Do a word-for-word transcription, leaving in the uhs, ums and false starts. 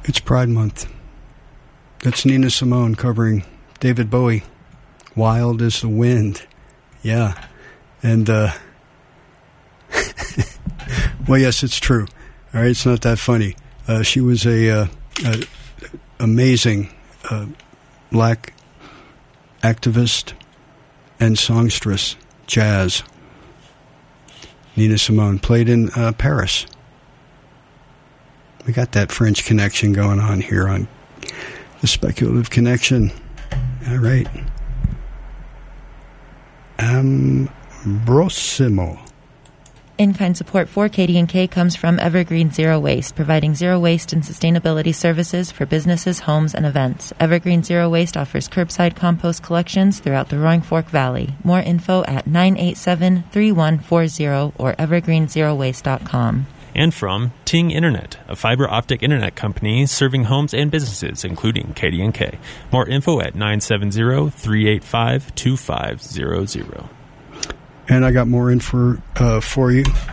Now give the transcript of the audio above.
It's Pride Month. That's Nina Simone covering David Bowie. Wild as the Wind. Yeah. And, uh, well, yes, it's true. All right, it's not that funny. Uh, she was a, uh, a amazing uh, black activist and songstress, jazz. Nina Simone played in uh, Paris. We got that French connection going on here on the Speculative Connection. All right. Ambrosimo. In-kind support for K D and K comes from Evergreen Zero Waste, providing zero waste and sustainability services for businesses, homes, and events. Evergreen Zero Waste offers curbside compost collections throughout the Roaring Fork Valley. More info at nine eight seven, three one four zero or evergreen zero waste dot com. And from Ting Internet, a fiber optic internet company serving homes and businesses, including K D and K. More info at nine seven zero, three eight five, two five zero zero. And I got more info uh, for you.